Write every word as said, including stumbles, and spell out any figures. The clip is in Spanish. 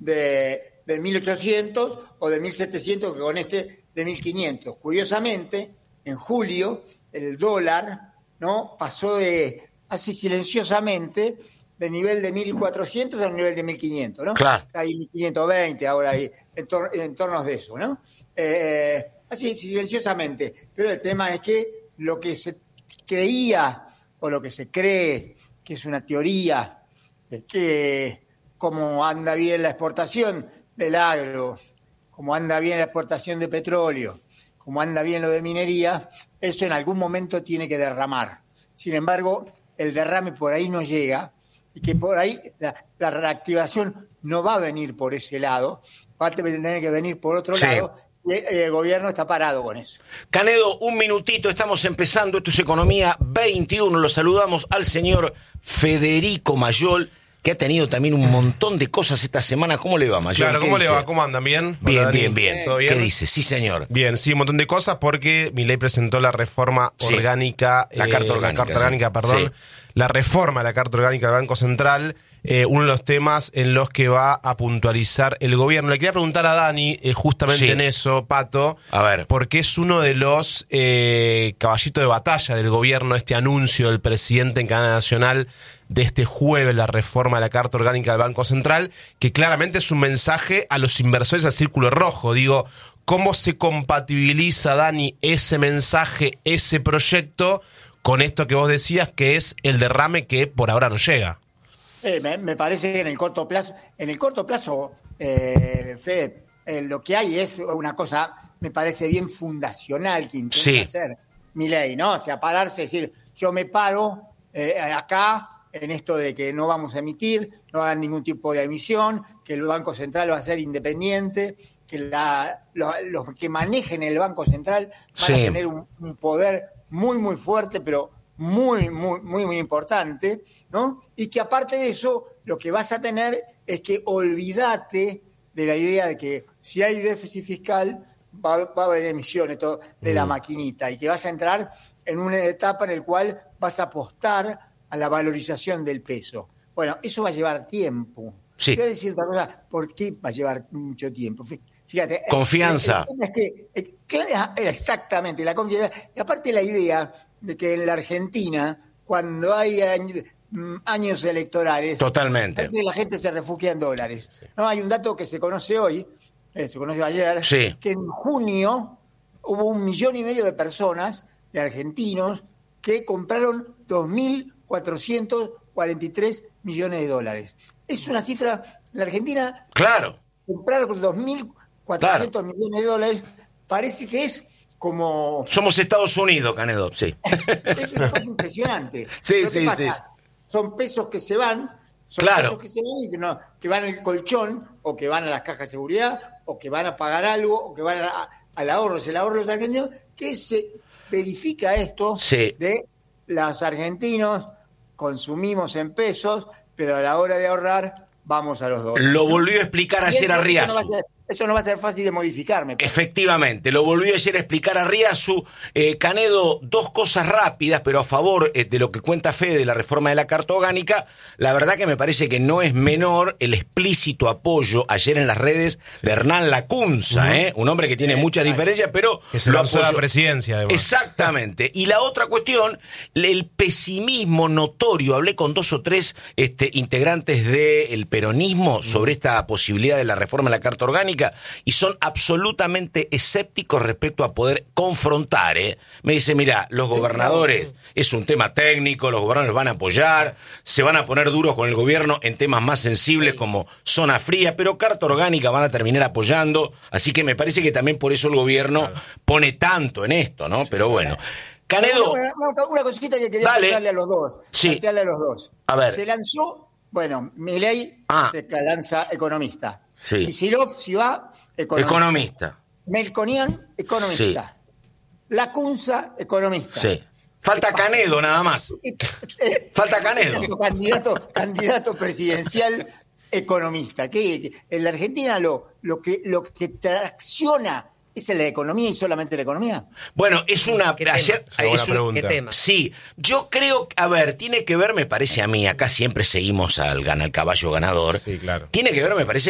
de, de mil ochocientos o de mil setecientos que con este de mil quinientos. Curiosamente, en julio, el dólar, ¿no?, pasó de, así silenciosamente, del nivel de mil cuatrocientos al nivel de mil quinientos, ¿no? Claro. Hay mil quinientos veinte ahora, hay en, tor- en torno de eso, ¿no? Eh, así, silenciosamente. Pero el tema es que lo que se creía, o lo que se cree, que es una teoría, de que como anda bien la exportación del agro, como anda bien la exportación de petróleo, como anda bien lo de minería, eso en algún momento tiene que derramar. Sin embargo, el derrame por ahí no llega, y que por ahí la, la reactivación no va a venir por ese lado, va a tener que venir por otro sí. lado, y el gobierno está parado con eso. Canedo, un minutito, estamos empezando, esto es Economía veintiuno, lo saludamos al señor Federico Mayol, que ha tenido también un montón de cosas esta semana. ¿Cómo le va, Mayol? Claro, ¿cómo dice? le va? ¿Cómo andan? ¿Bien? Bien, Hola, bien, Dani. bien. ¿Todo bien? ¿Qué dice? Sí, señor. Bien, sí, un montón de cosas porque Milei presentó la reforma Sí. orgánica, La carta orgánica, la carta sí. orgánica, perdón, Sí. la reforma de la carta orgánica del Banco Central, eh, uno de los temas en los que va a puntualizar el gobierno. Le quería preguntar a Dani, eh, justamente Sí. en eso, Pato, A ver. porque es uno de los eh, caballitos de batalla del gobierno, este anuncio del presidente en cadena nacional de este jueves, la reforma de la Carta Orgánica del Banco Central, que claramente es un mensaje a los inversores al círculo rojo. Digo, ¿cómo se compatibiliza, Dani, ese mensaje, ese proyecto, con esto que vos decías, que es el derrame que por ahora no llega? Eh, me, me parece que en el corto plazo, en el corto plazo, eh, Fede, eh, lo que hay es una cosa, me parece bien fundacional que intenta Sí. hacer Milei, ¿no? O sea, pararse y decir, yo me paro eh, acá en esto de que no vamos a emitir, no hagan ningún tipo de emisión, que el Banco Central va a ser independiente, que la, lo- los que manejen el Banco Central van Sí. a tener un, un poder muy, muy fuerte, pero muy, muy, muy, muy importante, ¿no? Y que aparte de eso, lo que vas a tener es que olvídate de la idea de que si hay déficit fiscal, va, va a haber emisiones todo, de la maquinita, y que vas a entrar en una etapa en la cual vas a apostar a la valorización del peso. Bueno, eso va a llevar tiempo. Sí. Voy a decir otra cosa, ¿por qué va a llevar mucho tiempo? Fí- Fíjate. Confianza. el- el tema es que, eh, clara- exactamente, la confianza. Y aparte la idea de que en la Argentina, cuando hay añ- mm, años electorales, Totalmente. parece que la gente se refugia en dólares. No, hay un dato que se conoce hoy, eh, se conoció ayer, Sí. que en junio hubo un millón y medio de personas, de argentinos, que compraron dos mil cuatrocientos cuarenta y tres millones de dólares. Es una cifra, la Argentina, Claro. comprar con dos mil cuatrocientos millones de dólares, parece que es como... Somos Estados Unidos, Canedo, sí. Es una cosa impresionante. Sí, Pero ¿qué sí, pasa? sí. Son pesos que se van, son Claro. pesos que se van y que, no, que van al colchón, o que van a las cajas de seguridad, o que van a pagar algo, o que van a, al ahorro. Es el ahorro de los argentinos, que se verifica esto Sí. de los argentinos consumimos en pesos, pero a la hora de ahorrar vamos a los dólares. Lo volvió a explicar Y ayer eso- a eso no va a Riazu. ser- Eso no va a ser fácil de modificar, me parece. Efectivamente, lo volvió ayer a explicar a Riazu. Eh, Canedo, dos cosas rápidas, pero a favor eh, de lo que cuenta Fede de la reforma de la Carta Orgánica. La verdad que me parece que no es menor el explícito apoyo ayer en las redes de Hernán Lacunza, Ujú. ¿eh? Un hombre que tiene muchas diferencias, pero Que se lo lanzó a la apoyó. presidencia, además. Exactamente. Y la otra cuestión, el pesimismo notorio. Hablé con dos o tres este, integrantes del peronismo sobre esta posibilidad de la reforma de la Carta Orgánica y son absolutamente escépticos respecto a poder confrontar. ¿eh? Me dice, mira, los gobernadores es un tema técnico, los gobernadores van a apoyar, se van a poner duros con el gobierno en temas más sensibles como zona fría, pero Carta Orgánica van a terminar apoyando. Así que me parece que también por eso el gobierno Claro. pone tanto en esto, ¿no? Pero bueno. Canedo, Una, una- una cosita que quería Dale. plantearle a los dos. Sí. plantearle a los dos. A ver. Se lanzó, bueno, Milei Ah. se lanza economista. Sí. Kicillof, si va, economista. economista. Melconian, economista. Lacunza, economista. Sí. Falta Canedo nada más. Falta Canedo. Candidato, candidato presidencial economista. Que, que en la Argentina lo, lo, que, lo que tracciona es la economía y solamente la economía. Bueno, es una... ¿Qué tema? ayer- Esa buena es un- pregunta. ¿Qué tema? Sí, yo creo, a ver, tiene que ver, me parece a mí, acá siempre seguimos al, gan- al caballo ganador. Sí, claro. Tiene que ver, me parece,